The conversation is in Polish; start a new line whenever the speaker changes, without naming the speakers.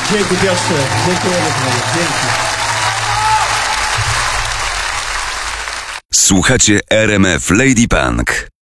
Dzięki Piotrze, dziękujemy panu, dzięki.
Słuchacie RMF Lady Punk.